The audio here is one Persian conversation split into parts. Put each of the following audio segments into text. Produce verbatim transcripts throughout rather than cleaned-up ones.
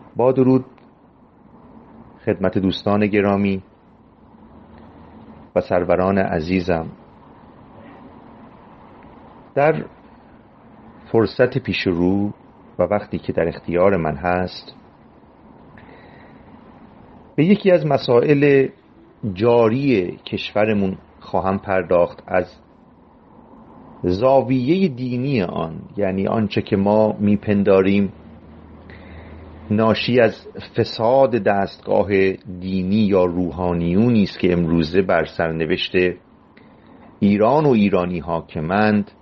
با درود خدمت دوستان گرامی و سروران عزیزم، در فرصت پیش رو و وقتی که در اختیار من هست به یکی از مسائل جاری کشورمون خواهم پرداخت از زاویه دینی آن، یعنی آنچه که ما میپنداریم ناشی از فساد دستگاه دینی یا روحانیونی است که امروزه بر سرنوشت ایران و ایرانی حاکمند،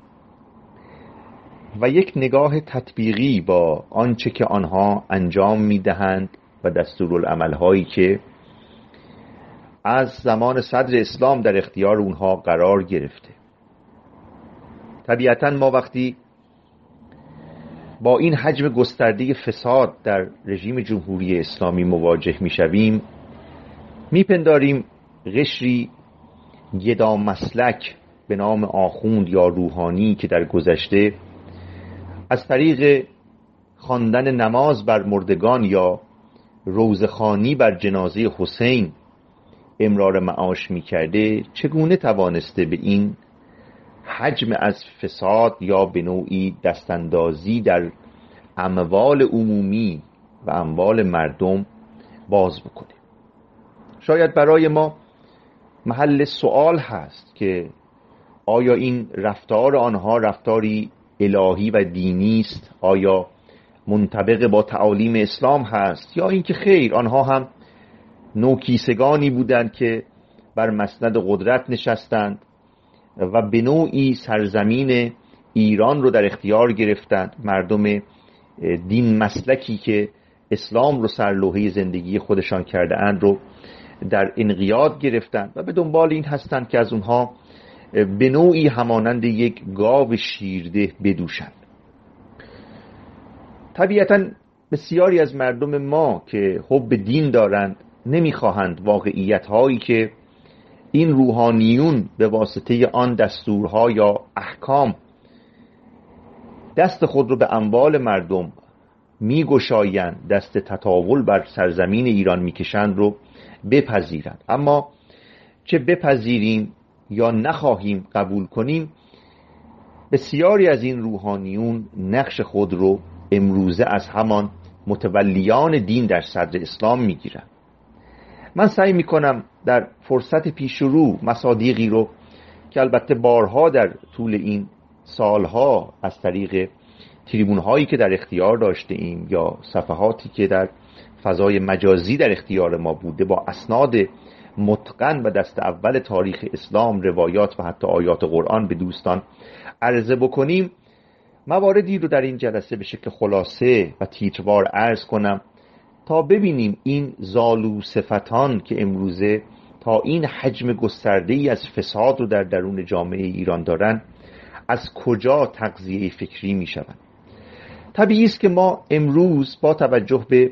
و یک نگاه تطبیقی با آنچه که آنها انجام میدهند و دستورالعمل‌هایی که از زمان صدر اسلام در اختیار اونها قرار گرفته. طبیعتاً ما وقتی با این حجم گسترده فساد در رژیم جمهوری اسلامی مواجه میشویم، میپنداریم قشری گدا مسلک به نام آخوند یا روحانی که در گذشته از طریق خواندن نماز بر مردگان یا روزخوانی بر جنازه حسین امرار معاش میکرده، چگونه توانسته به این حجم از فساد یا به نوعی دستاندازی در اموال عمومی و اموال مردم باز بکنه. شاید برای ما محل سوال هست که آیا این رفتار آنها رفتاری الهی و دینی است؟ آیا منطبق با تعالیم اسلام هست؟ یا اینکه خیر، آنها هم نوکیسگانی بودند که بر مسند قدرت نشستند و به نوعی سرزمین ایران رو در اختیار گرفتند، مردم دین مسلکی که اسلام رو سرلوحه زندگی خودشان کرده اند رو در انقیاد گرفتند و به دنبال این هستند که از اونها به نوعی همانند یک گاو شیرده بدوشند. طبیعتاً بسیاری از مردم ما که حب دین دارند نمیخواهند واقعیت هایی که این روحانیون به واسطه آن دستورها یا احکام دست خود رو به اموال مردم میگشایند، دست تطاول بر سرزمین ایران میکشند رو بپذیرند. اما چه بپذیریم یا نخواهیم قبول کنیم، بسیاری از این روحانیون نقش خود رو امروزه از همان متولیان دین در صدر اسلام میگیرند. من سعی میکنم در فرصت پیش رو مصادیقی رو که البته بارها در طول این سالها از طریق تریبون هایی که در اختیار داشته ایم یا صفحاتی که در فضای مجازی در اختیار ما بوده با اسناد متقن و دست اول تاریخ اسلام، روایات و حتی آیات قرآن به دوستان عرضه بکنیم، مواردی رو در این جلسه به شکل خلاصه و تیتروار عرض کنم تا ببینیم این زالو صفتان که امروزه تا این حجم گسترده‌ای از فساد رو در درون جامعه ایران دارن از کجا تغذیه فکری می شوند. طبیعی است که ما امروز با توجه به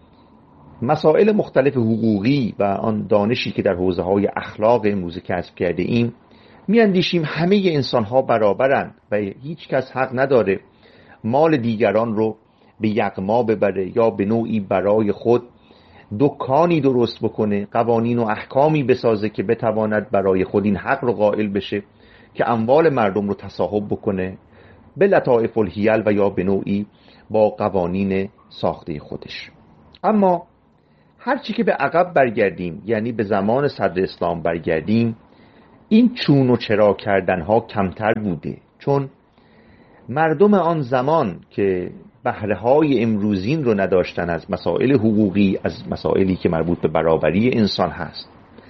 مسائل مختلف حقوقی و آن دانشی که در حوزه‌های اخلاق امروزه کسب کرده ایم می اندیشیم همه انسان ها برابرند و هیچ کس حق نداره مال دیگران رو به یغما ببره یا به نوعی برای خود دکانی درست بکنه، قوانین و احکامی بسازه که بتواند برای خود این حق رو قائل بشه که اموال مردم رو تصاحب بکنه به لطائف الحیل و یا به نوعی با قوانین ساخته خودش. اما هرچی که به عقب برگردیم، یعنی به زمان صدر اسلام برگردیم، این چون و چرا کردن ها کمتر بوده، چون مردم آن زمان که بهره های امروزین رو نداشتن از مسائل حقوقی، از مسائلی که مربوط به برابری انسان هست،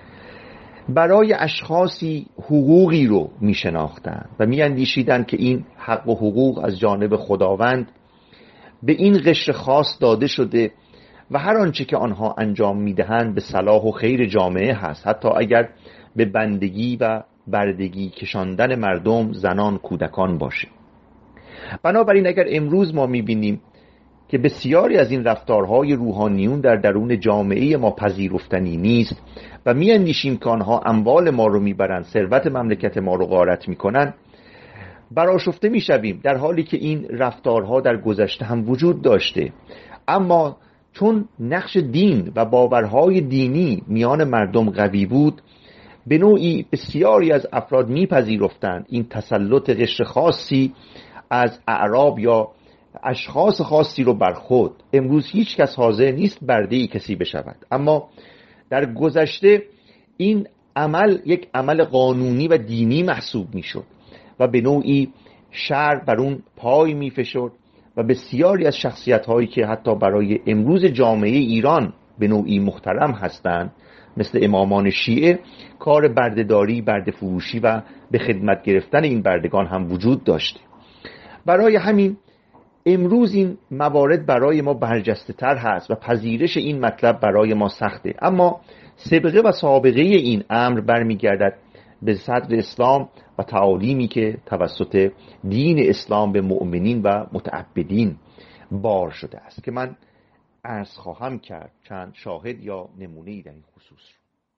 برای اشخاصی حقوقی رو می شناختن و می اندیشیدن که این حق و حقوق از جانب خداوند به این قشر خاص داده شده و هر آنچه که آنها انجام می دهند به صلاح و خیر جامعه هست، حتی اگر به بندگی و بردگی کشاندن مردم، زنان، کودکان باشه. بنابراین اگر امروز ما میبینیم که بسیاری از این رفتارهای روحانیون در درون جامعه ما پذیرفتنی نیست و میاندیشیم که آنها اموال ما رو میبرند، ثروت مملکت ما رو غارت میکنن، برآشفته میشویم، در حالی که این رفتارها در گذشته هم وجود داشته. اما چون نقش دین و باورهای دینی میان مردم قوی بود، به نوعی بسیاری از افراد میپذیرفتند این تسلط قشر خاصی از اعراب یا اشخاص خاصی رو بر خود. امروز هیچ کس حاضر نیست برده‌ای کسی بشود، اما در گذشته این عمل یک عمل قانونی و دینی محسوب میشد و به نوعی شرع بر اون پای میفشرد و بسیاری از شخصیت‌هایی که حتی برای امروز جامعه ایران به نوعی محترم هستند، مثل امامان شیعه، کار بردهداری، برده فروشی و به خدمت گرفتن این بردگان هم وجود داشته. برای همین امروز این موارد برای ما برجسته تر هست و پذیرش این مطلب برای ما سخته، اما سابقه و سابقه این امر برمیگردد به صدر اسلام و تعالیمی که توسط دین اسلام به مؤمنین و متعبدین بار شده است که من عرض خواهم کرد چند شاهد یا نمونه‌ای در این خصوص رو.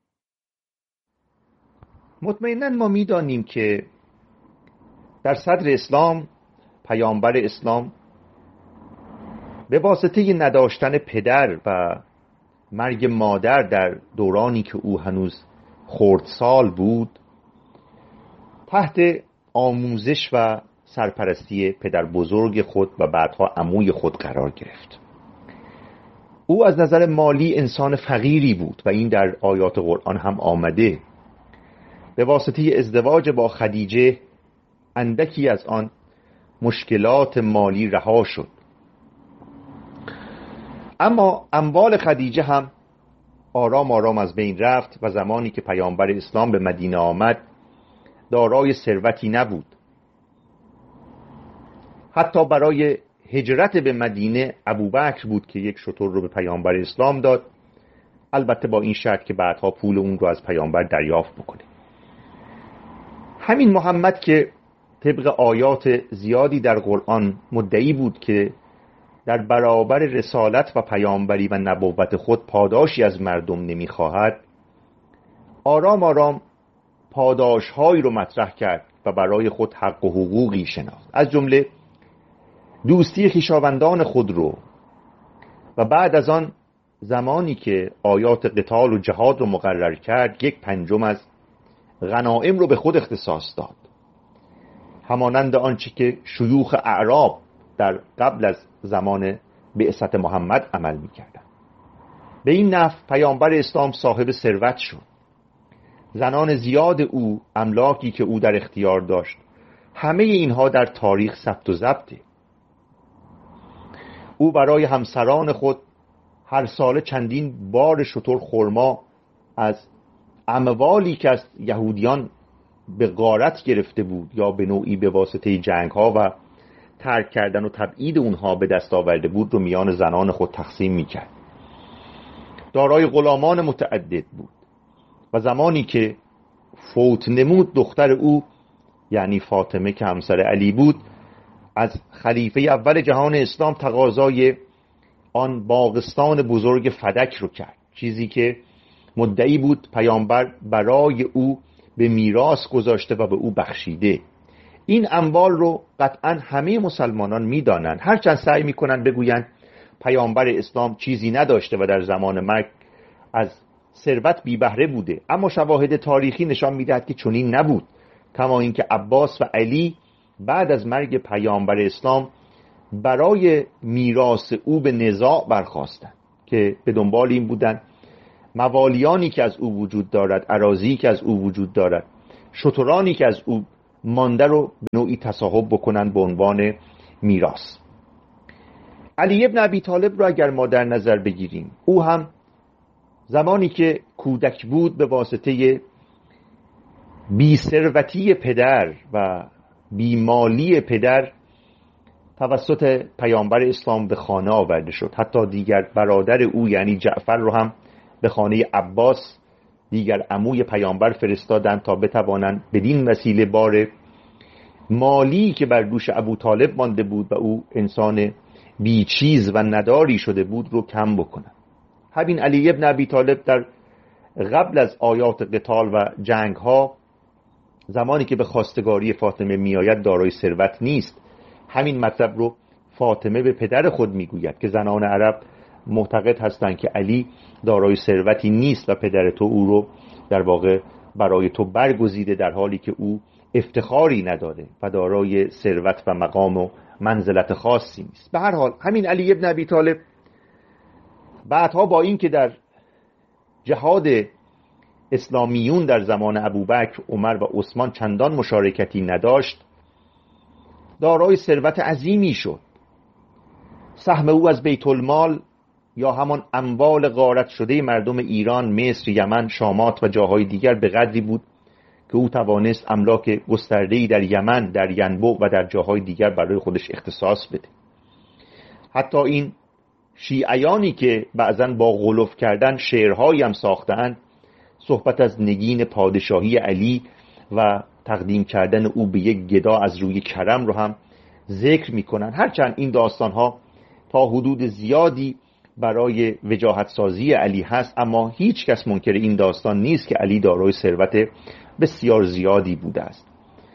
مطمئناً ما می‌دانیم که در صدر اسلام پیامبر اسلام به واسطه نداشتن پدر و مرگ مادر در دورانی که او هنوز خردسال بود، تحت آموزش و سرپرستی پدر بزرگ خود و بعدها عموی خود قرار گرفت. او از نظر مالی انسان فقیری بود و این در آیات قرآن هم آمده. به واسطه ازدواج با خدیجه اندکی از آن مشکلات مالی رها شد، اما اموال خدیجه هم آرام آرام از بین رفت و زمانی که پیامبر اسلام به مدینه آمد دارای ثروتی نبود. حتی برای هجرت به مدینه ابوبکر بود که یک شتر رو به پیامبر اسلام داد، البته با این شرط که بعدها پول اون رو از پیامبر دریافت بکنه. همین محمد که طبق آیات زیادی در قرآن مدعی بود که در برابر رسالت و پیامبری و نبوت خود پاداشی از مردم نمیخواهد، آرام آرام پاداشهایی رو مطرح کرد و برای خود حق و حقوقی شناخت، از جمله دوستی خویشاوندان خود رو، و بعد از آن زمانی که آیات قتال و جهاد رو مقرر کرد یک پنجم از غنایم رو به خود اختصاص داد، همانند آنچه که شیوخ اعراب در قبل از زمان بعثت محمد عمل می‌کردند. به این نحو پیامبر اسلام صاحب ثروت شد. زنان زیاد او، املاکی که او در اختیار داشت، همه اینها در تاریخ ثبت و ضبطه. او برای همسران خود هر ساله چندین بار شتر خرما از اموالی که از یهودیان به غارت گرفته بود یا به نوعی به واسطه جنگ ها و ترک کردن و تبعید اونها به دست آورده بود رو میان زنان خود تقسیم میکرد. دارای غلامان متعدد بود و زمانی که فوت نمود دختر او یعنی فاطمه که همسر علی بود، از خلیفه اول جهان اسلام تقاضای آن باغستان بزرگ فدک رو کرد، چیزی که مدعی بود پیامبر برای او به میراث گذاشته و به او بخشیده. این اموال رو قطعا همه مسلمانان میدانند، هرچند سعی میکنن بگویند پیامبر اسلام چیزی نداشته و در زمان مرگ از ثروت بی بهره بوده، اما شواهد تاریخی نشان میدهد که چنین نبود، کما اینکه عباس و علی بعد از مرگ پیامبر اسلام برای میراث او به نزاع برخاستند که به دنبال این بودند موالیانی که از او وجود دارد، اراضی که از او وجود دارد، شترانی که از او مانده رو به نوعی تصاحب بکنند به عنوان میراث. علی ابن ابی طالب رو اگر ما در نظر بگیریم، او هم زمانی که کودک بود به واسطه بی ثروتی پدر و بی مالی پدر توسط پیامبر اسلام به خانه آورده شد. حتی دیگر برادر او یعنی جعفر رو هم به خانه عباس، دیگر عموی پیامبر، فرستادند تا بتوانند بدین وسیله بار مالی که بر دوش ابو طالب مانده بود و او انسان بی چیز و نداری شده بود رو کم بکنند. همین علی ابن ابی طالب در قبل از آیات قتال و جنگ ها، زمانی که به خواستگاری فاطمه میآید دارای ثروت نیست. همین مطلب رو فاطمه به پدر خود میگوید که زنان عرب معتقد هستند که علی دارای ثروتی نیست و پدر تو او رو در واقع برای تو برگزیده، در حالی که او افتخاری نداره و دارای ثروت و مقام و منزلت خاصی نیست. به هر حال همین علی ابن ابی طالب بعدها با این که در جهاد اسلامیون در زمان ابوبکر، عمر و عثمان چندان مشارکتی نداشت، دارای ثروت عظیمی شد. سهم او از بیت المال یا همان اموال غارت شده مردم ایران، مصر، یمن، شامات و جاهای دیگر به قدری بود که او توانست املاک گسترده‌ای در یمن، در ینبع و در جاهای دیگر برای خودش اختصاص بده. حتی این شیعیانی که بعضاً با غلوف کردن شعرهایی هم ساختند، صحبت از نگین پادشاهی علی و تقدیم کردن او به یک گدا از روی کرم رو هم ذکر میکنن. هرچند این داستانها تا حدود زیادی برای وجاهت سازی علی هست، اما هیچ کس منکر این داستان نیست که علی دارای ثروت بسیار زیادی بوده است.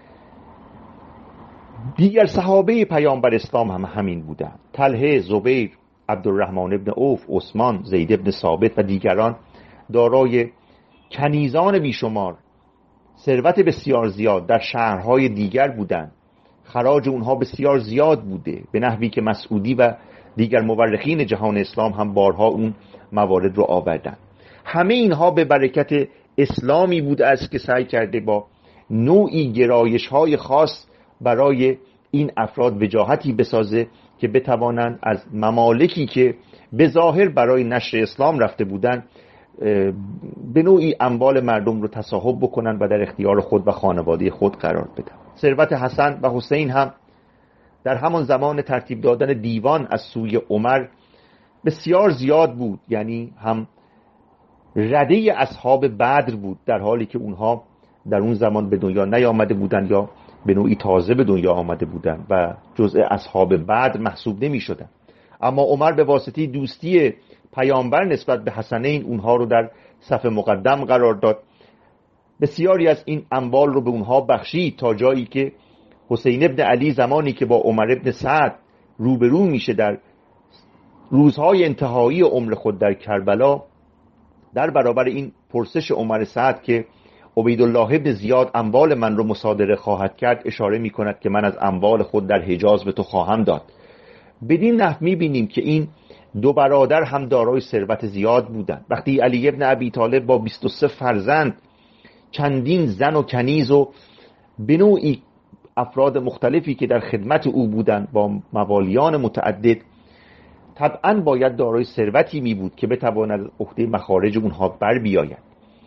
دیگر صحابه پیامبر اسلام هم همین بودند. طلحه، زبیر، عبدالرحمن ابن عوف، عثمان، زید ابن ثابت و دیگران دارای کنیزان بیشمار، ثروت بسیار زیاد در شهرهای دیگر بودند. خراج اونها بسیار زیاد بوده، به نحوی که مسعودی و دیگر مورخین جهان اسلام هم بارها اون موارد رو آوردن. همه اینها به برکت اسلامی بوده است که سعی کرده با نوعی گرایش‌های خاص برای این افراد وجاهتی بسازه که بتوانند از ممالکی که به ظاهر برای نشر اسلام رفته بودند به نوعی اموال مردم رو تصاحب بکنن و در اختیار خود و خانواده خود قرار بدن. ثروت حسن و حسین هم در همان زمان ترتیب دادن دیوان از سوی عمر بسیار زیاد بود، یعنی هم رده اصحاب بدر بود، در حالی که اونها در اون زمان به دنیا نیامده بودن یا به نوعی تازه به دنیا آمده بودن و جزء اصحاب بدر محسوب نمی شدن. اما عمر به واسطه دوستی پیامبر نسبت به حسنین اونها رو در صف مقدم قرار داد. بسیاری از این اموال رو به اونها بخشید تا جایی که حسین ابن علی زمانی که با عمر ابن سعد روبرو میشه در روزهای انتهایی عمر خود در کربلا، در برابر این پرسش عمر سعد که عبیدالله ابن زیاد اموال من رو مصادره خواهد کرد، اشاره می کند که من از اموال خود در حجاز به تو خواهم داد. بدین نحو می بینیم که این دو برادر هم دارای ثروت زیاد بودند. وقتی علی ابن ابی طالب با بیست و سه فرزند، چندین زن و کنیز و به نوعی افراد مختلفی که در خدمت او بودند با موالیان متعدد، طبعا باید دارای ثروتی می بود که بتواند از عهده مخارج اونها بر بیاید.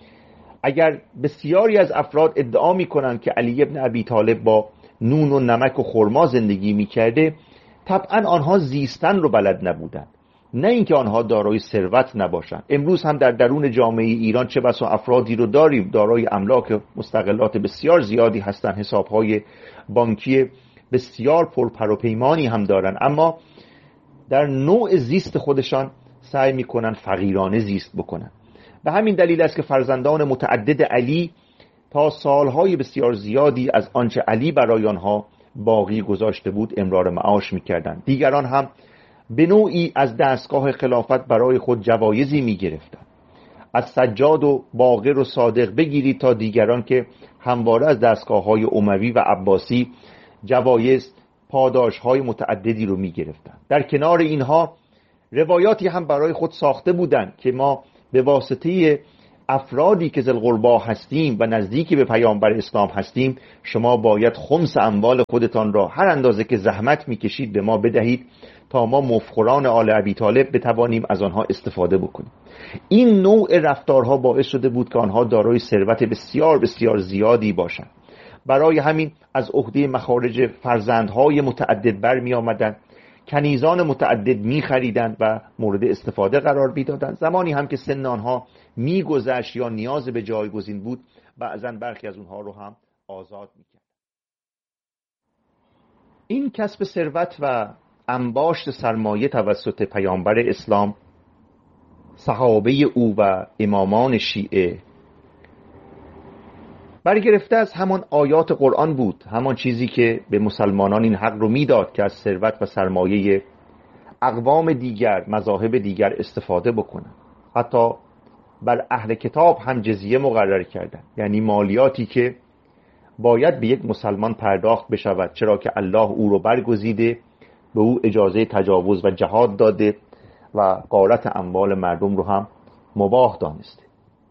اگر بسیاری از افراد ادعا می کنند که علی ابن ابی طالب با نون و نمک و خرما زندگی می کرده، طبعا آنها زیستن رو بلد نبودند، نه اینکه آنها دارای ثروت نباشند. امروز هم در درون جامعه ایران چه بسا افرادی رو داریم دارای املاک مستقلات بسیار زیادی هستند، حسابهای بانکی بسیار پرپر و پیمانی هم دارن، اما در نوع زیست خودشان سعی میکنن فقیرانه زیست بکنن. به همین دلیل است که فرزندان متعدد علی تا سالهای بسیار زیادی از آنچه علی برای آنها باقی گذاشته بود امرار معاش میکردند. دیگران هم به نوعی از دستگاه خلافت برای خود جوایزی میگرفتند، از سجاد و باقر و صادق بگیرید تا دیگران که همواره از دستگاه‌های اموی و عباسی جوایز پاداش‌های متعددی رو می‌گرفتند. در کنار اینها روایاتی هم برای خود ساخته بودند که ما به واسطه افرادی که ذل قربا هستیم و نزدیکی به پیامبر اسلام هستیم، شما باید خمس اموال خودتان را هر اندازه که زحمت می‌کشید به ما بدهید تا ما مفخران آل ابی طالب بتوانیم از آنها استفاده بکنیم. این نوع رفتارها باعث شده بود که آنها دارای ثروت بسیار بسیار زیادی باشند. برای همین از عهده مخارج فرزندهای متعدد برمی آمدند، کنیزان متعدد می خریدند و مورد استفاده قرار می دادند. زمانی هم که سن آنها می گذشت یا نیاز به جایگزین بود، بعضاً برخی از اونها رو هم آزاد می کرد. این کسب ثروت و انباشت سرمایه توسط پیامبر اسلام، صحابه او و امامان شیعه برگرفته از همان آیات قرآن بود، همان چیزی که به مسلمانان این حق رو میداد که از ثروت و سرمایه اقوام دیگر، مذاهب دیگر استفاده بکنن. حتی بر اهل کتاب هم جزیه مقرر کردن، یعنی مالیاتی که باید به یک مسلمان پرداخت بشود، چرا که الله او رو برگزیده، به او اجازه تجاوز و جهاد داده و غارت اموال مردم رو هم مباح دانسته.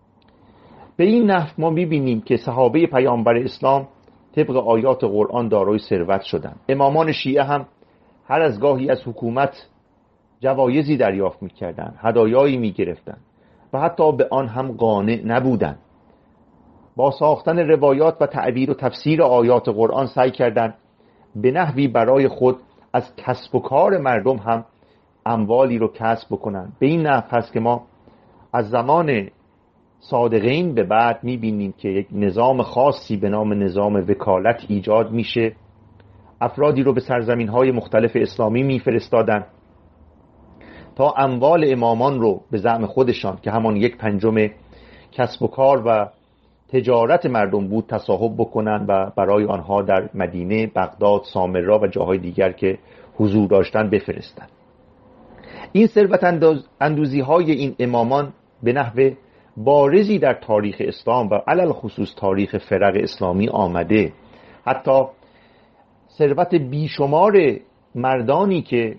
به این نحو ما می‌بینیم که صحابه پیامبر اسلام طبق آیات قرآن دارای ثروت شدند. امامان شیعه هم هر از گاهی از حکومت جوایزی دریافت می‌کردند، هدایایی می‌گرفتند و حتی به آن هم قانع نبودند. با ساختن روایات و تعبیر و تفسیر آیات قرآن سعی کردند به نحوی برای خود از کسب و کار مردم هم اموالی رو کسب بکنن. به این نحو هست که ما از زمان صادقین به بعد میبینیم که یک نظام خاصی به نام نظام وکالت ایجاد میشه. افرادی رو به سرزمین های مختلف اسلامی میفرستادن تا اموال امامان رو به زعم خودشان که همان یک پنجم کسب و کار و تجارت مردم بود تصاحب بکنن و برای آنها در مدینه، بغداد، سامرا و جاهای دیگر که حضور داشتن بفرستن. این ثروت اندوزی های این امامان به نحو بارزی در تاریخ اسلام و علل خصوص تاریخ فرق اسلامی آمده. حتی ثروت بیشمار مردانی که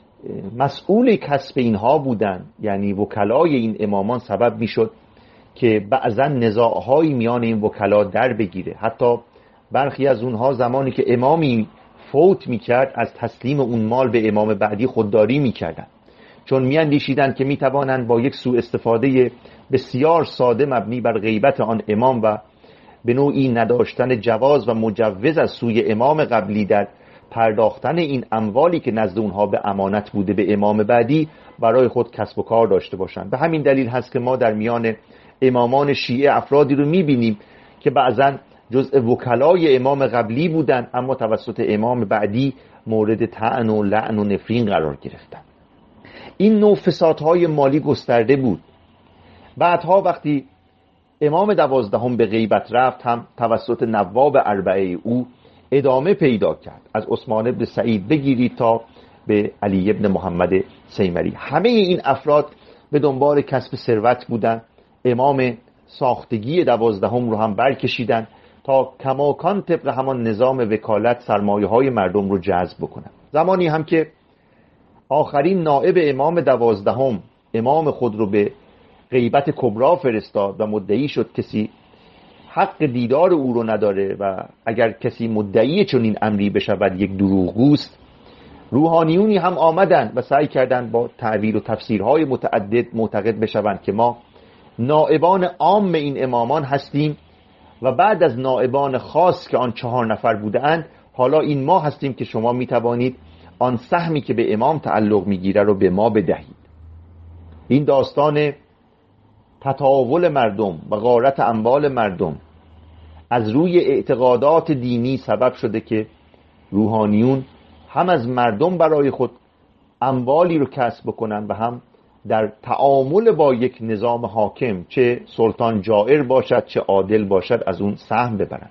مسئول کسب اینها بودند، یعنی وکلای این امامان، سبب میشد که بعضا نزاع‌های میان این وکلا در بگیره. حتی برخی از اونها زمانی که امامی فوت میکرد از تسلیم اون مال به امام بعدی خودداری میکردن، چون میاندیشیدند که میتوانند با یک سوء استفاده بسیار ساده مبنی بر غیبت آن امام و به نوعی نداشتن جواز و مجوز از سوی امام قبلی در پرداختن این اموالی که نزد اونها به امانت بوده به امام بعدی برای خود کسب و کار داشته باشند. به همین دلیل هست که ما در میان امامان شیعه افرادی رو میبینیم که بعضا جزء وکلای امام قبلی بودن اما توسط امام بعدی مورد طعن و لعن و نفرین قرار گرفتن. این نوع فسادهای مالی گسترده بود. بعدها وقتی امام دوازدهم به غیبت رفت هم توسط نواب اربعه او ادامه پیدا کرد، از عثمان ابن سعید بگیرید تا به علی ابن محمد سیمری. همه این افراد به دنبال کسب ثروت بودند. امام ساختگی دوازدهم رو هم برکشیدن تا کماکان طبق همان نظام وکالت سرمایه های مردم رو جذب بکنن. زمانی هم که آخرین نائب امام دوازدهم امام خود رو به غیبت کبرا فرستاد و مدعی شد کسی حق دیدار او رو نداره و اگر کسی مدعی چون این امری بشود یک دروغگوست، روحانیونی هم آمدن و سعی کردند با تعبیر و تفسیرهای متعدد معتقد بشوند که ما نائبان عام این امامان هستیم و بعد از نائبان خاص که آن چهار نفر بودند حالا این ما هستیم که شما می توانید آن سهمی که به امام تعلق می گیره رو به ما بدهید. این داستان تطاول مردم و غارت اموال مردم از روی اعتقادات دینی سبب شده که روحانیون هم از مردم برای خود اموالی رو کسب بکنن و هم در تعامل با یک نظام حاکم، چه سلطان جائر باشد چه عادل باشد، از اون سهم ببرن.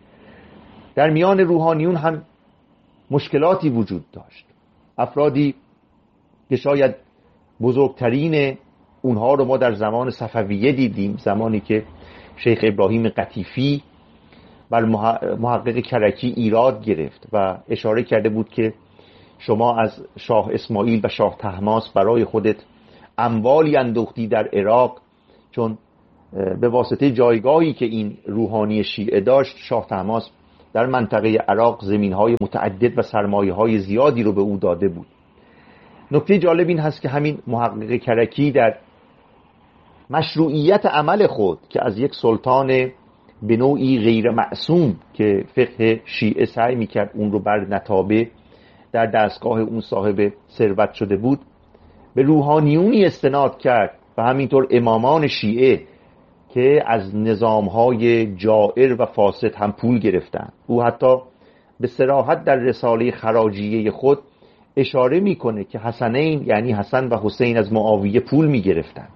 در میان روحانیون هم مشکلاتی وجود داشت. افرادی که شاید بزرگترین اونها رو ما در زمان صفویه دیدیم، زمانی که شیخ ابراهیم قطیفی بر محقق کرکی ایراد گرفت و اشاره کرده بود که شما از شاه اسماعیل و شاه طهماسپ برای خودت اموالی اندوختی در عراق، چون به واسطه جایگاهی که این روحانی شیعه داشت شاه طهماسپ در منطقه عراق زمینهای متعدد و سرمایه‌های زیادی رو به او داده بود. نکته جالب این هست که همین محقق کرکی در مشروعیت عمل خود که از یک سلطان به نوعی غیر معصوم که فقه شیعه سعی میکرد اون رو بر نتابه در دستگاه اون صاحب ثروت شده بود، به روحانیونی استناد کرد و همینطور امامان شیعه که از نظامهای جائر و فاسد هم پول گرفتن. او حتی به صراحت در رساله خراجیه خود اشاره میکنه که حسنین یعنی حسن و حسین از معاویه پول میگرفتن.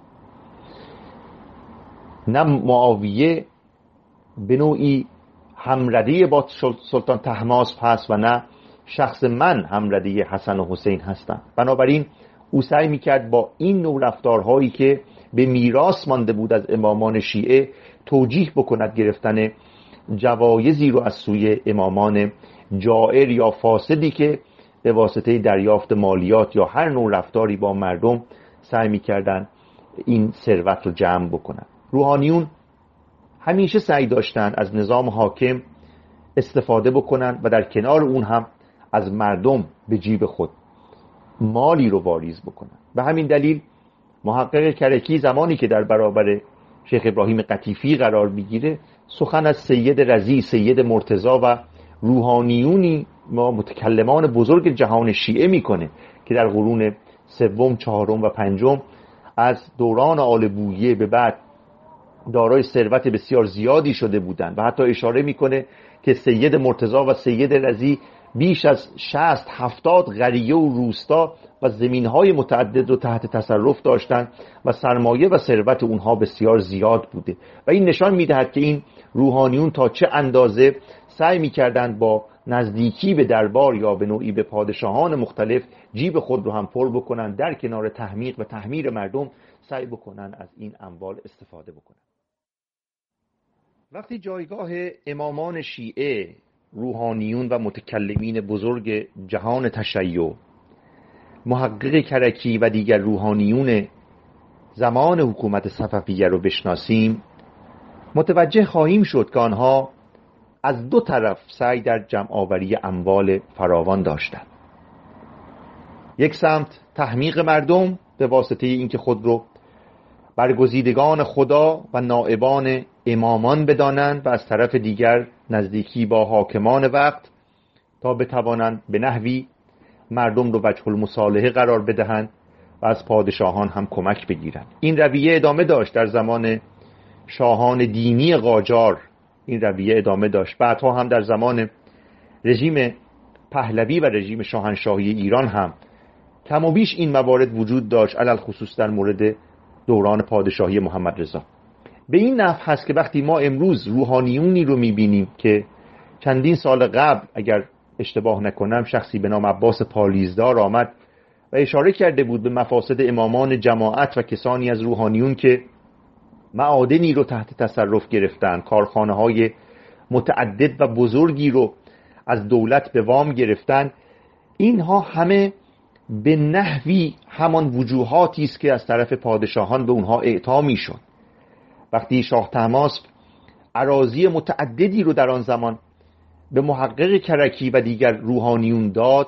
نه معاویه به نوعی همرده با سلطان طهماسپ هست و نه شخص من هم رده حسن و حسین هستم. بنابراین او سعی میکرد با این نوع رفتارهایی که به میراث مانده بود از امامان شیعه توجیه بکند گرفتن جوایزی رو از سوی امامان جائر یا فاسدی که به واسطه دریافت مالیات یا هر نوع رفتاری با مردم سعی میکردن این ثروت رو جمع بکنن. روحانیون همیشه سعی داشتن از نظام حاکم استفاده بکنن و در کنار اون هم از مردم به جیب خود مالی رو واریز بکنن. به همین دلیل محقق کرکی زمانی که در برابر شیخ ابراهیم قطیفی قرار بگیره سخن از سید رضی، سید مرتضی و روحانیونی ما متکلمان بزرگ جهان شیعه میکنه که در قرون سوم، چهارم و پنجم از دوران آل بویه به بعد دارای ثروت بسیار زیادی شده بودند و حتی اشاره میکنه که سید مرتضی و سید رضی بیش از شصت هفتاد قریه و روستا و زمینهای متعدد رو تحت تصرف داشتند و سرمایه و ثروت اونها بسیار زیاد بوده و این نشان میدهد که این روحانیون تا چه اندازه سعی میکردند با نزدیکی به دربار یا به نوعی به پادشاهان مختلف جیب خود رو هم پر بکنن، در کنار تحمیق و تحمیر مردم سعی بکنن از این اموال استفاده بکنن. وقتی جایگاه امامان شیعه، روحانیون و متکلمین بزرگ جهان تشیع، محقق کرکی و دیگر روحانیون زمان حکومت صفویه رو بشناسیم، متوجه خواهیم شد که آنها از دو طرف سعی در جمع‌آوری اموال فراوان داشتند. یک سمت تحمیق مردم به واسطه اینکه خود رو برگزیدگان خدا و نائبان امامان بدانند و از طرف دیگر نزدیکی با حاکمان وقت تا بتوانند به نحوی مردم رو وجه المصالحه قرار بدهند و از پادشاهان هم کمک بگیرند. این رویه ادامه داشت در زمان شاهان دینی قاجار، این رویه ادامه داشت. بعدها هم در زمان رژیم پهلوی و رژیم شاهنشاهی ایران هم کم و بیش این موارد وجود داشت، علل خصوص در مورد دوران پادشاهی محمد رضا. به این نحو هست که وقتی ما امروز روحانیونی رو میبینیم که چندین سال قبل اگر اشتباه نکنم شخصی به نام عباس پالیزدار آمد و اشاره کرده بود به مفاسد امامان جماعت و کسانی از روحانیون که معادنی رو تحت تصرف گرفتن، کارخانه های متعدد و بزرگی رو از دولت به وام گرفتن، اینها همه به نحوی همان وجوهاتی است که از طرف پادشاهان به اونها اعطا میشد. وقتی شاه طهماسپ اراضی متعددی رو در آن زمان به محقق کرکی و دیگر روحانیون داد،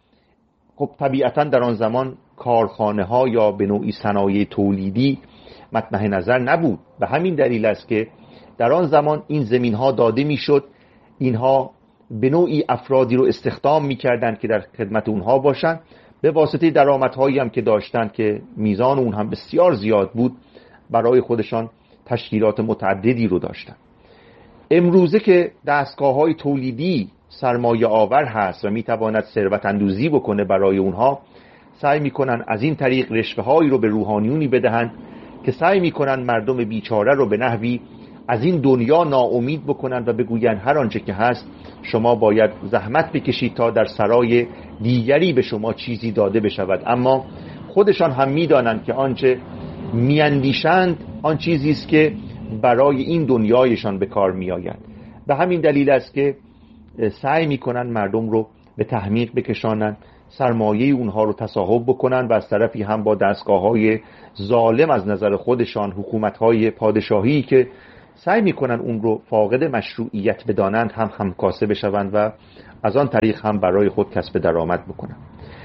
خب طبیعتا در آن زمان کارخانه ها یا به نوعی صنایع تولیدی مطرح نظر نبود. به همین دلیل است که در آن زمان این زمین ها داده میشد، اینها به نوعی افرادی رو استخدام میکردند که در خدمت اونها باشند، به واسطه درآمدهایی هم که داشتند که میزان اون هم بسیار زیاد بود، برای خودشان تشکیلات متعددی رو داشتند. امروزه که دستگاه‌های تولیدی سرمایه آور هست و میتواند ثروت اندوزی بکنه برای اونها، سعی میکنن از این طریق رشوه‌هایی رو به روحانیونی بدهند که سعی میکنن مردم بیچاره رو به نحوی از این دنیا ناامید بکنن و بگوین هر آنچه که هست شما باید زحمت بکشید تا در سرای دیگری به شما چیزی داده بشود. اما خودشان هم میدانند که آنچه میاندیشند آن چیزی است که برای این دنیایشان به کار میآید. به همین دلیل است که سعی میکنن مردم رو به تحمیق بکشانند، سرمایه اونها رو تصاحب بکنن و از طرفی هم با دستگاه‌های ظالم از نظر خودشان، حکومت‌های پادشاهی که سعی میکنن اون رو فاقد مشروعیت بدانند هم همکاسه بشوند و از آن طریق هم برای خود کسب درآمد بکنند.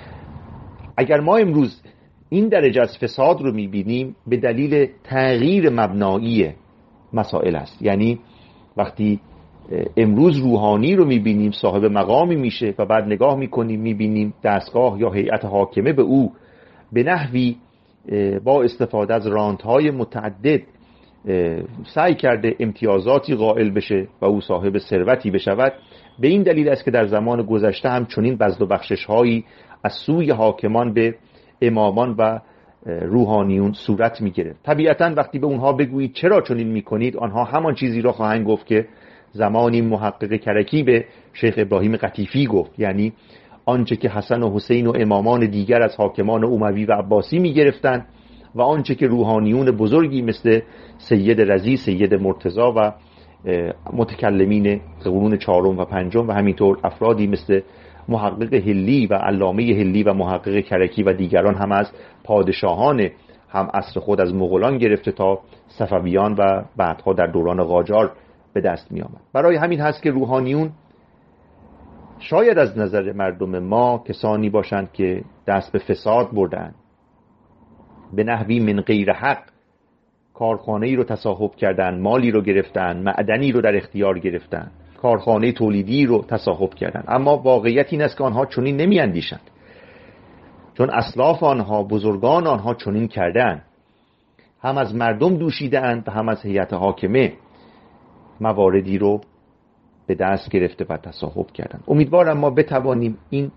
اگر ما امروز این درجه از فساد رو میبینیم به دلیل تغییر مبنایی مسائل است. یعنی وقتی امروز روحانی رو میبینیم صاحب مقامی میشه و بعد نگاه میکنیم میبینیم دستگاه یا هیئت حاکمه به او به نحوی با استفاده از رانت‌های متعدد سعی کرده امتیازاتی قائل بشه و او صاحب ثروتی بشود، به این دلیل است که در زمان گذشته هم چنین بذل و بخشش‌هایی از سوی حاکمان به امامان و روحانیون صورت می‌گرفت. طبیعتاً وقتی به اونها بگویید چرا چنین می‌کنید، آنها همان چیزی را خواهند گفت که زمانی محقق کرکی به شیخ ابراهیم قطیفی گفت، یعنی آنچه که حسن و حسین و امامان دیگر از حاکمان اموی و عباسی می‌گرفتند و آنچه که روحانیون بزرگی مثل سید رضی، سید مرتضی و متکلمین قرون چهارم و پنجم و همینطور افرادی مثل محقق هلی و علامه هلی و محقق کرکی و دیگران هم از پادشاهان هم عصر خود از مغولان گرفته تا صفویان و بعدها در دوران قاجار به دست می آمد. برای همین هست که روحانیون شاید از نظر مردم ما کسانی باشند که دست به فساد بردن، به نحوی من غیر حق کارخانه‌ای رو تصاحب کردن، مالی رو گرفتن، معدنی رو در اختیار گرفتن، کارخانه تولیدی رو تصاحب کردن. اما واقعیت این است که آنها چنین نمی‌اندیشند، چون اسلاف آنها، بزرگان آنها چنین کردند، هم از مردم دوشیدند و هم از هیئت حاکمه مواردی رو به دست گرفته و تصاحب کردند. امیدوارم ما بتوانیم این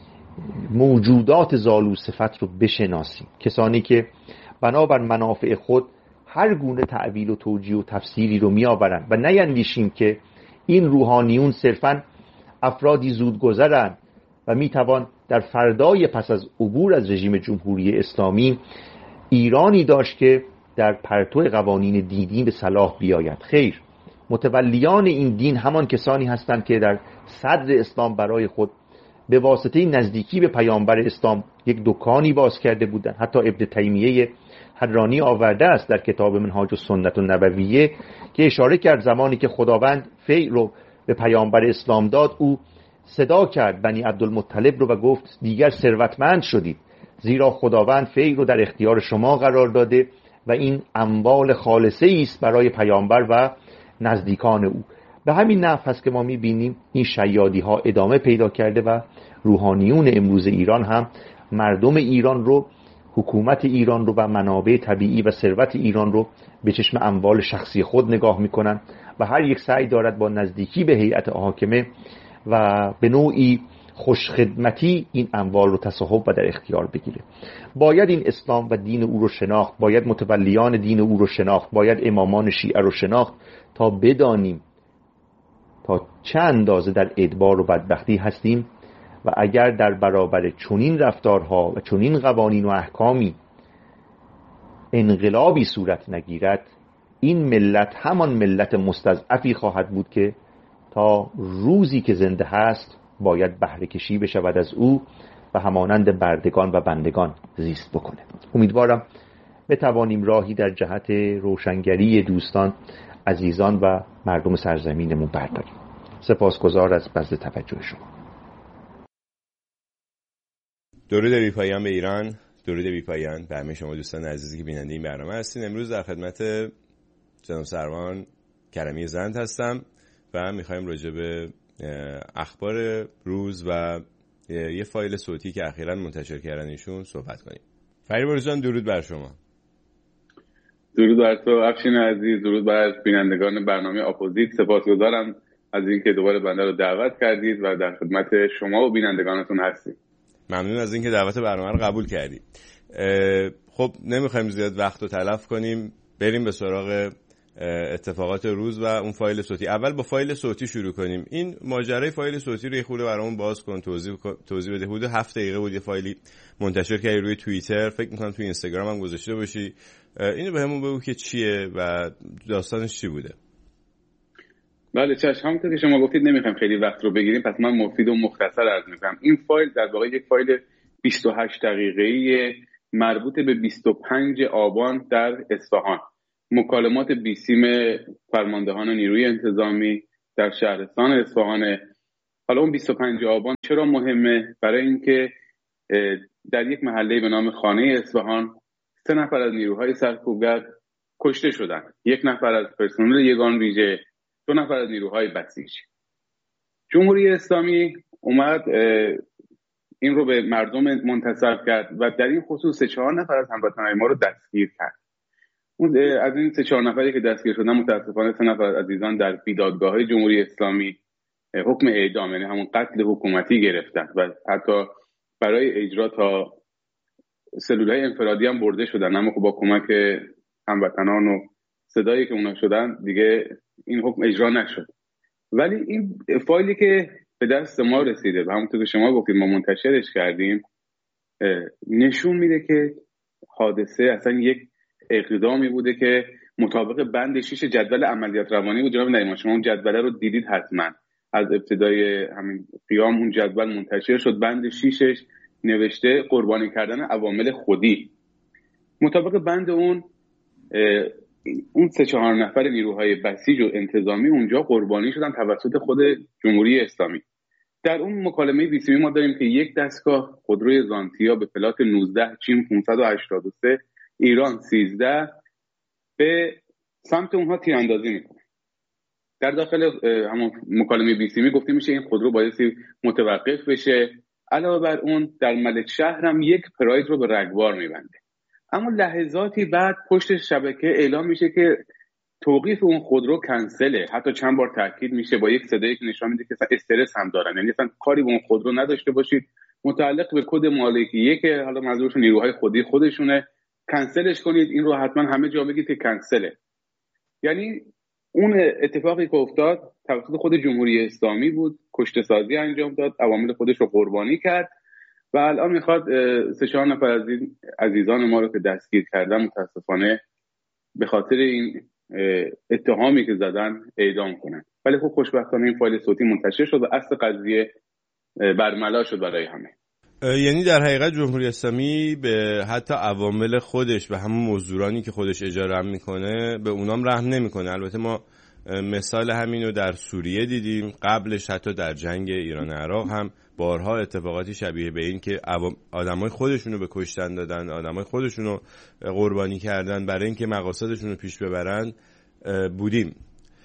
موجودات زالو صفت رو بشناسیم، کسانی که بنابر منافع خود هر گونه تعبیل و توجیه و تفسیری رو می آورند و نیندیشیم که این روحانیون صرفاً افرادی زودگذرند و می توان در فردای پس از عبور از رژیم جمهوری اسلامی ایرانی داشت که در پرتو قوانین دینی به صلاح بیاید. خیر، متولیان این دین همان کسانی هستند که در صدر اسلام برای خود به واسطه نزدیکی به پیامبر اسلام یک دکانی باز کرده بودند. حتی ابن تیمیه حرانی آورده است در کتاب منهاج السنة النبویه که اشاره کرد زمانی که خداوند فیل رو به پیامبر اسلام داد، او صدا کرد بنی عبدالمطلب رو و گفت دیگر ثروتمند شدید، زیرا خداوند فیل رو در اختیار شما قرار داده و این اموال خالصه است برای پیامبر و نزدیکان او. به همین نحو هست که ما می‌بینیم این شیادی ها ادامه پیدا کرده و روحانیون امروز ایران هم مردم ایران رو، حکومت ایران رو و منابع طبیعی و ثروت ایران رو به چشم اموال شخصی خود نگاه میکنن و هر یک سعی دارد با نزدیکی به هیئت حاکمه و به نوعی خوشخدمتی این اموال رو تصاحب و در اختیار بگیره. باید این اسلام و دین او رو شناخت، باید متولیان دین او رو شناخت، باید امامان شیعه رو شناخت تا بدانیم تا چه اندازه در ادبار و بدبختی هستیم و اگر در برابر چنین رفتارها و چنین قوانین و احکامی انقلابی صورت نگیرد، این ملت همان ملت مستضعفی خواهد بود که تا روزی که زنده هست باید بهره کشی بشود از او و همانند بردگان و بندگان زیست بکنه. امیدوارم بتوانیم راهی در جهت روشنگری دوستان، عزیزان و مردم سرزمینمون برداریم. سپاسگزار از بذل توجه شما. درود بی‌پایان به ایران، درود بی‌پایان به همه شما دوستان عزیزی که بیننده این برنامه هستین. امروز در خدمت جناب سروان کرمی زند هستم و میخوایم راجع به اخبار روز و یه فایل صوتی که اخیراً منتشر کردن ایشون صحبت کنیم. فریبرز جان درود بر شما. درود بر تو افشین عزیز، درود بر بینندگان برنامه اپوزیت. سپاسگزارم از اینکه دوباره بنده رو دعوت کردید و در خدمت شما و بینندگانتون هستیم. ممنون از اینکه دعوت برنامه رو قبول کردید. خب نمیخوایم زیاد وقت رو تلف کنیم، بریم به سراغ اتفاقات روز و اون فایل صوتی. اول با فایل صوتی شروع کنیم. این ماجرای فایل صوتی رو یه خورده برامون باز کن، توضیح توضیح بده. حدود هفت دقیقه بود یه فایلی منتشر کردی روی توییتر، فکر می‌کنم توی اینستاگرام هم گذاشته باشی. اینو بهمون بگو که چیه و داستانش چی بوده. بله چشم، همونطور که شما گفتید نمیخوایم خیلی وقت رو بگیریم، پس من مفید و مختصر عرض می‌کنم. این فایل در واقع یک فایل بیست و هشت دقیقه‌ای مربوط به بیست و پنج آبان در اصفهان، مکالمات بیسیم فرماندهان نیروی انتظامی در شهرستان اصفهان. حالا اون بیست و پنج آبان چرا مهمه؟ برای اینکه در یک محله به نام خانه اصفهان سه نفر از نیروهای سرکوبگر کشته شدن، یک نفر از پرسنل یگان ویژه، دو نفر از نیروهای بسیج. جمهوری اسلامی اومد این رو به مردم منتسب کرد و در این خصوص سه چهار نفر از هموطنان ما رو دستگیر کرد. از این سه چهار نفری که دستگیر شدن متاسفانه سه نفر از عزیزان در بیدادگاه‌های جمهوری اسلامی حکم اعدام، یعنی همون قتل حکومتی گرفتن و حتی برای اجرا تا سلولهای انفرادی هم برده شدن، اما خب با کمک هموطنان و صدایی که اونا شدن دیگه این حکم اجرا نشد. ولی این فایلی که به دست ما رسیده و همونطور که شما گفتید ما منتشرش کردیم، نشون میده که حادثه اصلا یک اقدامی بوده که مطابق بند شش جدول عملیات روانی بود. جناب نعیمان شما اون جدول رو دیدید حتما، از ابتدای همین قیام اون جدول منتشر شد. بند ششش نوشته قربانی کردن عوامل خودی. مطابق بند اون اون سه چهار نفر نیروهای بسیج و انتظامی اونجا قربانی شدن توسط خود جمهوری اسلامی. در اون مکالمه بیسیمی ما داریم که یک دستگاه خودروی زانتیا به پلات نوزده چین پانصد و هشتاد و سه ایران سیزده به سمت اونها تیراندازی میکنه. در داخل همون مکالمه بیسیمی گفته میشه این خودرو بایستی متوقف بشه. علاوه بر اون در ملک شهر هم یک پراید رو به رگبار میبنده. اما لحظاتی بعد پشت شبکه اعلام میشه که توقیف اون خودرو کنسله. حتی چند بار تاکید میشه با یک صدایی که نشان میده که استرس هم دارن، یعنی اصلا کاری به اون خودرو نداشته باشید، متعلق به کد مالکیه که حالا منظورش نیروهای خودی خودشونه، کنسلش کنید، این رو حتما همه جا بگید که کنسله. یعنی اون اتفاقی که افتاد توسط خود جمهوری اسلامی بود، کشته سازی انجام داد، عوامل خودش رو قربانی کرد و الان میخواد سه چهار نفر از این عزیزان ما رو که دستگیر کردن متاسفانه به خاطر این اتهامی که زدن اعدام کنن. ولی خب خوشبختانه این فایل صوتی منتشر شد و اصل قضیه برملا شد برای همه. یعنی در حقیقت جمهوری اسلامی به حتی عوامل خودش و همون مزدورانی که خودش اجاره هم میکنه به اونام رحم نمیکنه. البته ما مثال همینو در سوریه دیدیم، قبلش حتی در جنگ ایران عراق هم بارها اتفاقاتی شبیه به این که آدمای خودشونو به کشتن دادن، آدمای خودشونو قربانی کردن برای اینکه مقاصدشونو پیش ببرن بودیم.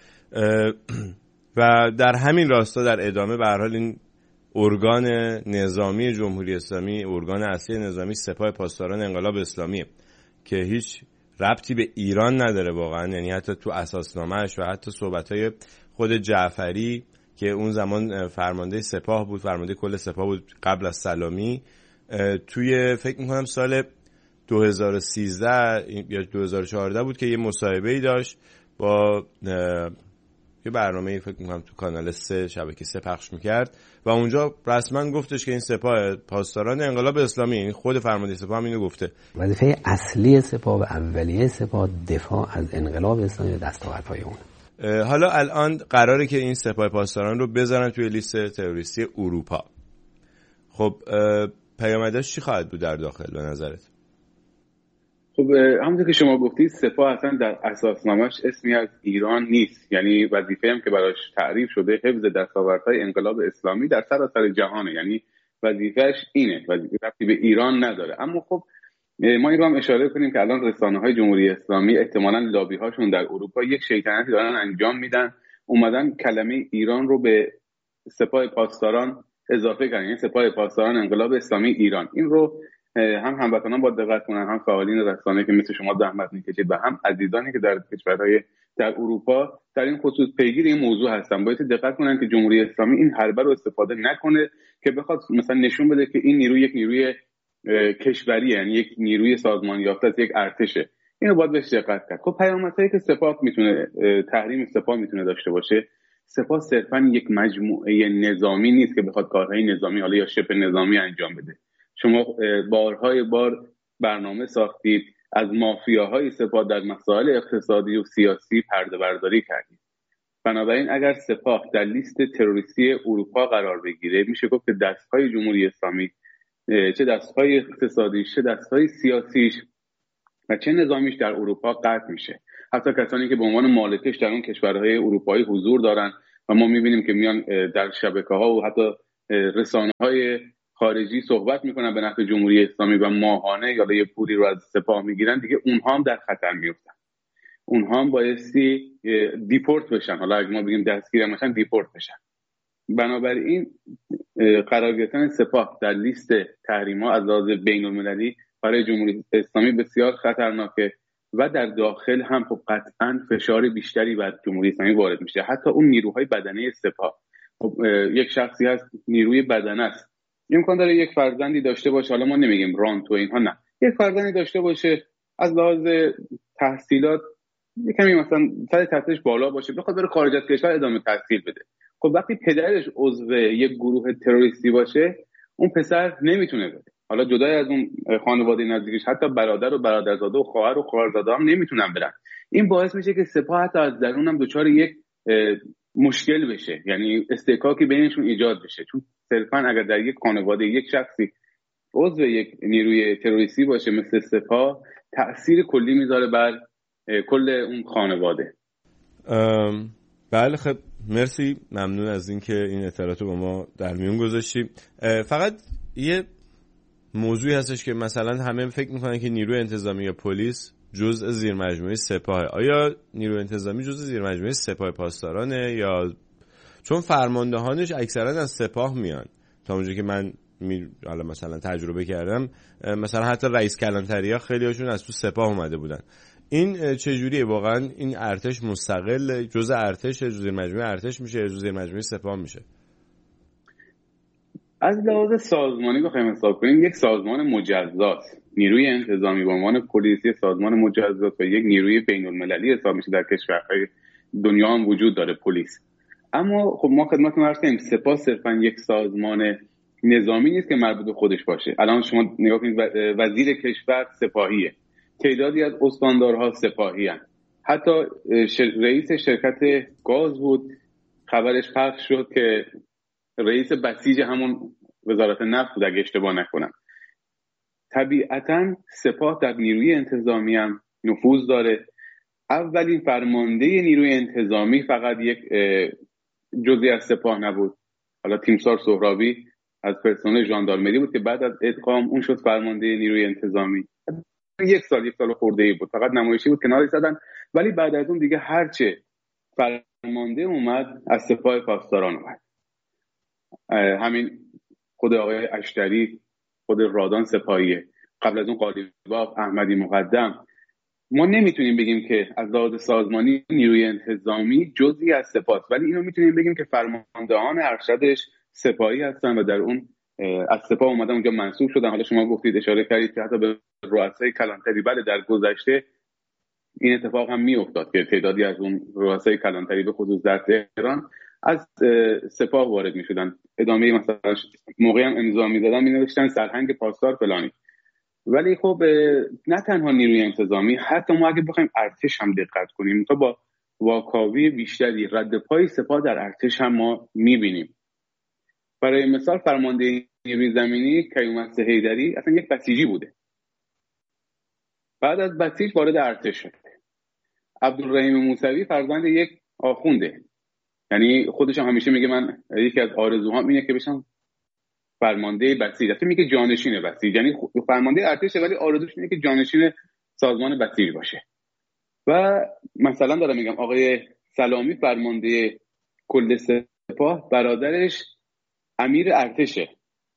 و در همین راستا در ادامه به هر حال این ارگان نظامی جمهوری اسلامی، ارگان اصلی نظامی سپاه پاسداران انقلاب اسلامی که هیچ ربطی به ایران نداره واقعا، یعنی حتی تو اساسنامه‌اش و حتی صحبت‌های خود جعفری که اون زمان فرمانده سپاه بود، فرمانده کل سپاه بود قبل از سلامی، توی فکر می‌کنم سال دو هزار و سیزده یا دو هزار و چهارده بود که یه مصاحبه‌ای داشت با یه برنامه‌ای فکر می‌کنم تو کانال سه شبکه سه پخش می‌کرد و اونجا رسما گفتش که این سپاه پاسداران انقلاب اسلامی، این خود فرمانده سپاه هم اینو گفته، وظیفه اصلی سپاه و اولیه سپاه دفاع از انقلاب اسلامی و دستاوردهای اون. حالا الان قراره که این سپاه پاسداران رو بذارن توی لیست تروریستی اروپا. خب پیامدش چی خواهد بود در داخل به نظرت؟ خب همونطور که شما گفتید سپاه اصلا در اساسنامه‌اش اسمی از ایران نیست، یعنی وظیفه هم که براش تعریف شده حفظ دستاوردهای انقلاب اسلامی در سراسر جهانه، یعنی وظیفه‌اش اینه، وظیفه ربطی به ایران نداره. اما خب ما این رو هم اشاره کنیم که الان رسانه‌های جمهوری اسلامی احتمالاً لابی‌هاشون در اروپا یک شیطنتی دارن انجام میدن، اومدن کلمه ایران رو به سپاه پاسداران اضافه کردن، یعنی سپاه پاسداران انقلاب اسلامی ایران. این رو هم هموطنان با دقت کنن، هم فعالین رسانه که مثل شما زحمت میکشید و هم عزیزانی که در کشورهای در اروپا در این خصوص پیگیر این موضوع هستن باید دقت کنن که جمهوری اسلامی این حربه رو استفاده نکنه که بخواد مثلا نشون بده که این نیروی یک نیروی کشوری، یعنی یک نیروی سازمان یافته است، یک ارتشه. اینو باید بهش دقت کرد. خب پیامدهایی که سپاه میتونه تحریم سپاه میتونه داشته باشه، سپاه صرفا یک مجموعه نظامی نیست که بخواد کارهای نظامی حالا یا شبه نظامی انجام بده. شما بارهای بار برنامه ساختید، از مافیاهای سپاه در مسائل اقتصادی و سیاسی پرده برداری کردید. بنابراین اگر سپاه در لیست تروریستی اروپا قرار بگیره، میشه گفت که دستهای جمهوری اسلامی، چه دستهای اقتصادیش، چه دستهای سیاسیش و چه نظامیش در اروپا قطع میشه. حتی کسانی که به عنوان مالکش در اون کشورهای اروپایی حضور دارن و ما میبینیم که میان در شبکه‌ها و حتی رسانه‌های خارجی صحبت میکنن به نفع جمهوری اسلامی و ماهانه یا یه پولی رو از سپاه میگیرن، دیگه اونها هم در خطر میفتن، اونها هم بایستی دیپورت بشن، حالا اگه ما بگیم دستگیر بشن دیپورت بشن. بنابراین قرار گرفتن سپاه در لیست تحریم‌ها از لحاظ بین‌المللی برای جمهوری اسلامی بسیار خطرناکه و در داخل هم خب قطعاً فشار بیشتری بر جمهوری اسلامی وارد میشه. حتی اون نیروهای بدنه سپاه، خب یک شخصی هست نیروی بدنه است، امکان داره یک فرزندی داشته باشه، حالا ما نمیگیم رانت و اینها، نه، یک فرزندی داشته باشه از لحاظ تحصیلات کمی مثلا سر تحصیلش بالا باشه، بخواد بره خارج از کشور ادامه تحصیل بده، خب وقتی پدرش عضو یک گروه تروریستی باشه اون پسر نمیتونه بره. حالا جدای از اون خانواده نزدیکش حتی برادر و برادرزاده و خواهر و خواهرزاده هم نمیتونن برن. این باعث میشه که سپاه حتی از درون هم دچار یک مشکل بشه، یعنی استحکاکی بینشون ایجاد بشه، چون صرفا اگر در یک خانواده یک شخصی عضو یک نیروی تروریستی باشه مثل سپاه تأثیر کلی میذاره بر کل اون خانواده. بله خب مرسی، ممنون از اینکه این اطلاعاتو با ما در میون گذاشتی. فقط یه موضوعی هستش که مثلا همه فکر میکنن که نیروی انتظامی یا پلیس جزء زیر مجموعه سپاه. آیا نیروی انتظامی جزء زیر مجموعه سپاه پاسدارانه یا چون فرماندهانش اکثرا از سپاه میان؟ تا اونجایی که من می... حالا مثلا تجربه کردم مثلا حتی رئیس کلانتری‌ها خیلی هاشون از تو سپاه اومده بودن. این چجوریه واقعا؟ این ارتش مستقل جزء ارتش، جزء مجموعه ارتش میشه، جزء مجموعه سپاه میشه؟ از لحاظ سازمانی بخوایم حساب کنیم یک سازمان مجزاست. نیروی انتظامی به عنوان پلیسی سازمان مجزاست و یک نیروی بین‌المللی حساب میشه. در کشورهای دنیا هم وجود داره پلیس. اما خب ما خدمتتون عرض کردیم سپاه صرفا یک سازمان نظامی نیست که مربوط به خودش باشه. الان شما نگاه کنید وزیر کشور سپاهیه، تعدادی از استاندارها سپاهی هستند. حتی رئیس شرکت گاز بود خبرش پخش شد که رئیس بسیج همون وزارت نفت بود اگه اشتباه نکنم. طبیعتاً سپاه در نیروی انتظامی هم نفوذ داره. اولین فرمانده نیروی انتظامی فقط یک جزئی از سپاه نبود. حالا تیمسار سهرابی از پرسنل ژاندارمری بود که بعد از ادغام اون شد فرمانده نیروی انتظامی. یک سال یک سال خورده‌ای بود، فقط نمایشی بود کنارش زدن. ولی بعد از اون دیگه هرچه فرمانده اومد از سپاه پاسداران اومد. همین خود آقای اشتری، خود رادان سپاهیه، قبل از اون قالیباف، احمدی مقدم. ما نمیتونیم بگیم که از لحاظ سازمانی نیروی انتظامی جزئی از سپاه، ولی اینو میتونیم بگیم که فرماندهان ارشدش سپاهی هستن و در اون از سپاه اومدن اونجا منصوب شدن. حالا شما گفتید اشاره کردید که حتی به رؤسای کلانتری، بله در گذشته این اتفاق هم میافتاد که تعدادی از اون رؤسای کلانتری به خصوص در تهران از سپاه وارد میشدن. ادامه مثلا موقعی هم امضا می‌زدن می‌نوشتن سرهنگ پاسدار فلانی. ولی خب نه تنها نیروی انتظامی، حتی ما اگه بخوایم ارتش هم دقت کنیم تا با واکاوی بیشتری رد پای سپاه در ارتش هم ما می‌بینیم. برای مثال فرمانده نیروی زمینی کیومرث حیدری اصلا یک بسیجی بوده، بعد از بسیج وارد ارتش شد. عبدالرحیم موسوی فرزند یک آخونده، یعنی خودش هم همیشه میگه من یکی از آرزوهام اینه که بشم فرمانده بسیج. اصلا میگه جانشین بسیج، یعنی فرمانده ارتشه ولی آرزوش اینه که جانشین سازمان بسیج باشه. و مثلا دارم میگم آقای سلامی فرمانده کل سپاه، برادرش امیر ارتشه.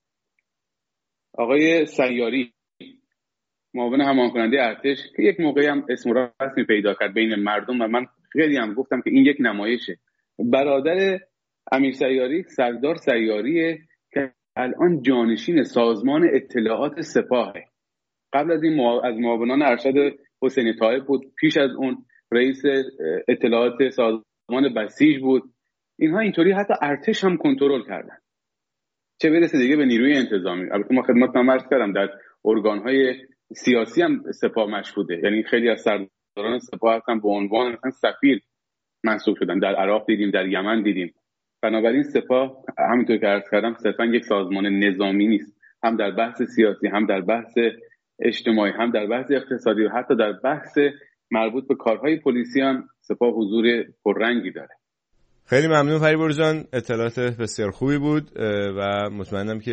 آقای سیاری معاون همان کننده ارتش که یک موقعی هم اسم و رسمی پیدا کرد بین مردم و من خیلی هم گفتم که این یک نمایشه. برادر امیر سیاری سردار سیاریه که الان جانشین سازمان اطلاعات سپاهه. قبل از این مع... از معاونان ارشد حسین طایب بود، پیش از اون رئیس اطلاعات سازمان بسیج بود. اینها اینطوری حتی ارتش هم کنترل کردن، چه برسه دیگه به نیروی انتظامی. البته ما خدمتتون عرض کردم در ارگان‌های سیاسی هم سپاه مشهوده، یعنی خیلی از سرداران سپاه هستن به عنوان مثلا سفیر منصوب شدن. در عراق دیدیم، در یمن دیدیم. بنابراین سپاه همونطور که عرض کردم صرفا یک سازمان نظامی نیست، هم در بحث سیاسی، هم در بحث اجتماعی، هم در بحث اقتصادی و حتی در بحث مربوط به کارهای پلیسی هم سپاه حضور پررنگی داره. خیلی ممنون فریبرز جان، اطلاعات بسیار خوبی بود و مطمئنم که